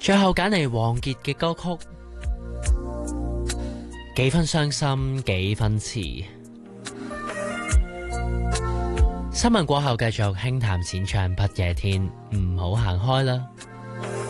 最後揀嚟王傑嘅歌曲，幾分傷心幾分詞。新聞過後繼續輕談淺唱不夜天，唔好行開啦。